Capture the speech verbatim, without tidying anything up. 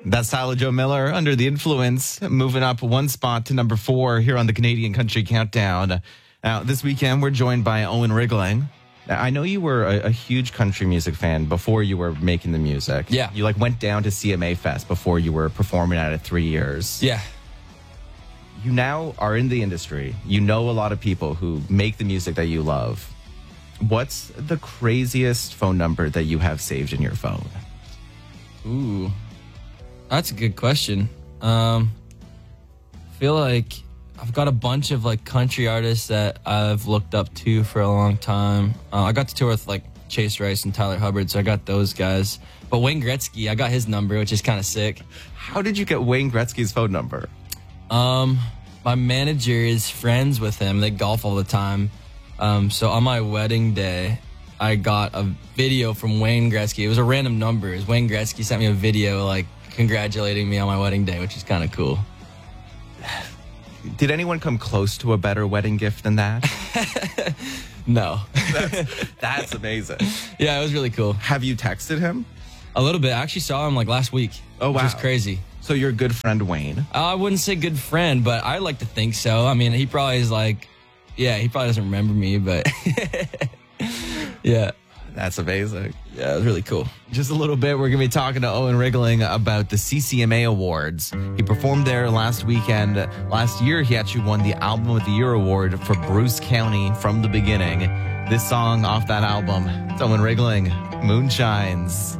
That's Tyler Joe Miller, Under the Influence, moving up one spot to number four here on the Canadian Country Countdown. Now, this weekend, we're joined by Owen Riggling. Now, I know you were a, a huge country music fan before you were making the music. Yeah. You, like, went down to C M A Fest before you were performing at it three years. Yeah. You now are in the industry. You know a lot of people who make the music that you love. What's the craziest phone number that you have saved in your phone? Ooh. That's a good question. Um, I feel like I've got a bunch of like country artists that I've looked up to for a long time. Uh, I got to tour with like Chase Rice and Tyler Hubbard, so I got those guys. But Wayne Gretzky, I got his number, which is kind of sick. How did you get Wayne Gretzky's phone number? Um, my manager is friends with him. They golf all the time. Um, so on my wedding day, I got a video from Wayne Gretzky. It was a random number. It was Wayne Gretzky sent me a video like congratulating me on my wedding day, which is kind of cool. Did anyone come close to a better wedding gift than that? No. that's, that's amazing. Yeah, it was really cool. Have you texted him? A little bit. I actually saw him like last week. Oh, wow. Which is crazy. So you're a good friend, Wayne? Uh, I wouldn't say good friend, but I like to think so. I mean, he probably is like, yeah, he probably doesn't remember me, but yeah. That's amazing. Yeah, it was really cool. Just a little bit, we're going to be talking to Owen Riggling about the C C M A Awards. He performed there last weekend. Last year, he actually won the Album of the Year award for Bruce County, From the Beginning. This song off that album, it's Owen Riggling, Moonshines.